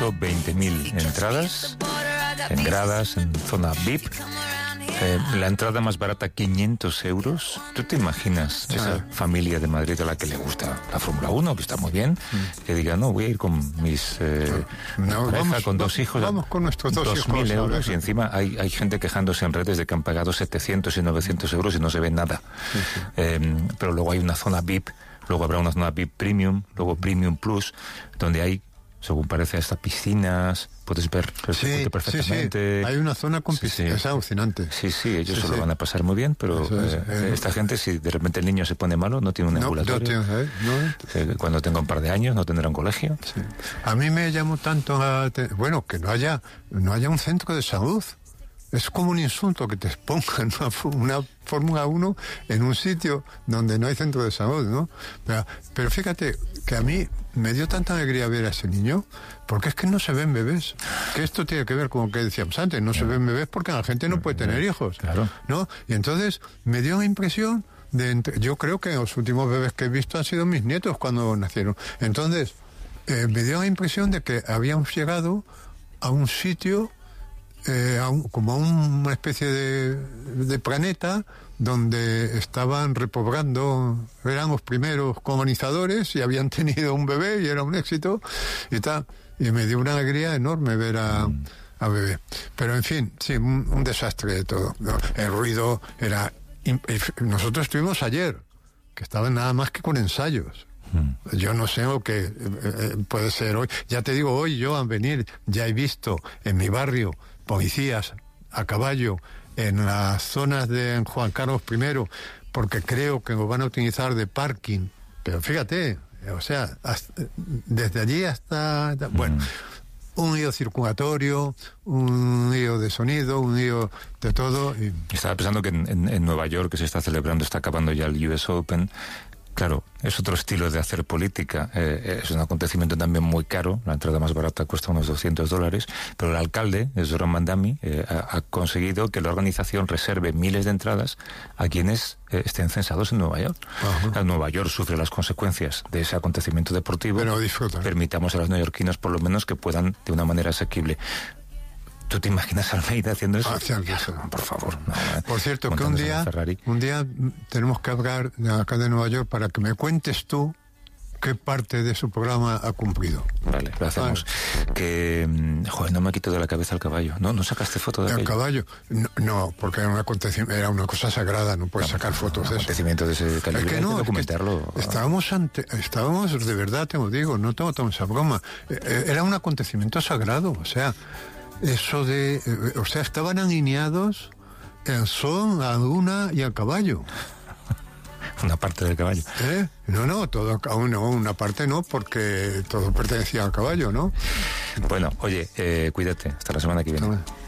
120.000 entradas, en gradas, en zona VIP. La entrada más barata, 500 euros. ¿Tú te imaginas esa familia de Madrid a la que le gusta la Fórmula 1, que está muy bien, que diga, no, voy a ir con mis pareja, con dos hijos, vamos con nuestros dos hijos, 2.000 euros, y encima hay gente quejándose en redes de que han pagado 700 y 900 euros y no se ve nada. Pero luego hay una zona VIP, luego habrá una zona VIP Premium, luego Premium Plus, donde hay, según parece, hasta piscinas, puedes ver perfectamente. Sí. Hay una zona con piscinas, es alucinante. Sí, ellos se lo van a pasar muy bien, pero esta gente, si de repente el niño se pone malo, no tiene un ambulatorio. Cuando tenga un par de años no tendrá un colegio. Sí. A mí me llamó tanto que no haya un centro de salud. Es como un insulto que te pongan una Fórmula 1 en un sitio donde no hay centro de salud, ¿no? Pero fíjate que a mí me dio tanta alegría ver a ese niño, porque es que no se ven bebés. Que esto tiene que ver con lo que decíamos antes, no se ven bebés porque la gente no puede tener hijos, ¿no? Y entonces me dio la impresión yo creo que los últimos bebés que he visto han sido mis nietos cuando nacieron. Entonces, me dio la impresión de que habíamos llegado a un sitio, como a una especie de planeta donde estaban repoblando, eran los primeros colonizadores y habían tenido un bebé y era un éxito y tal, y me dio una alegría enorme ver a bebé. Pero en fin, sí, un desastre de todo. El ruido era... Nosotros estuvimos ayer, que estaban nada más que con ensayos. Yo no sé lo que puede ser hoy. Ya te digo, hoy yo al venir ya he visto en mi barrio policías a caballo en las zonas de Juan Carlos I, porque creo que lo van a utilizar de parking. Pero fíjate, o sea, desde allí hasta... Bueno, un lío circulatorio, un lío de sonido, un lío de todo. Estaba pensando que en Nueva York, que se está celebrando, está acabando ya el US Open. Claro, es otro estilo de hacer política. Es un acontecimiento también muy caro. La entrada más barata cuesta unos $200, pero el alcalde, Zoran Mandami, ha conseguido que la organización reserve miles de entradas a quienes estén censados en Nueva York. Nueva York sufre las consecuencias de ese acontecimiento deportivo. Pero disfruta. Permitamos a los neoyorquinos por lo menos que puedan de una manera asequible. ¿Tú te imaginas a Almeida haciendo eso? Por favor. No, por cierto, que un día tenemos que hablar de acá de Nueva York para que me cuentes tú qué parte de su programa ha cumplido. Vale, lo hacemos. Que, no me quito de la cabeza el caballo. ¿No sacaste foto de aquello? ¿El caballo? No, porque era una cosa sagrada, no puedes sacar fotos de eso. Acontecimiento de ese calibre, hay que documentarlo. Estábamos de verdad, te lo digo, no tomamos esa broma. Era un acontecimiento sagrado, o sea... estaban alineados el sol, la luna y el caballo. Una parte del caballo. No, todo, una parte no, porque todo pertenecía al caballo, ¿no? Bueno, oye, cuídate, hasta la semana que viene.